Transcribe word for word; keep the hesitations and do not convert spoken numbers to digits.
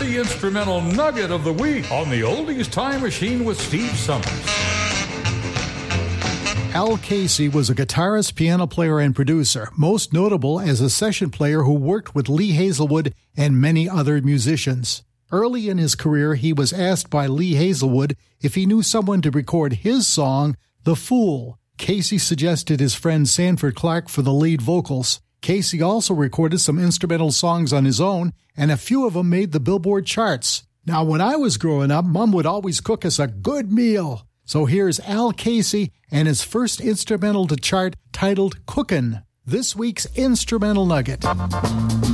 the instrumental nugget of the week on the Oldies Time Machine with Steve Summers. Al Casey was a guitarist, piano player, and producer, most notable as a session player who worked with Lee Hazelwood and many other musicians. Early in his career, he was asked by Lee Hazelwood if he knew someone to record his song, The Fool. Casey suggested his friend Sanford Clark for the lead vocals. Casey also recorded some instrumental songs on his own, and a few of them made the Billboard charts. Now, when I was growing up, Mom would always cook us a good meal. So here's Al Casey and his first instrumental to chart titled Cookin', this week's Instrumental Nugget.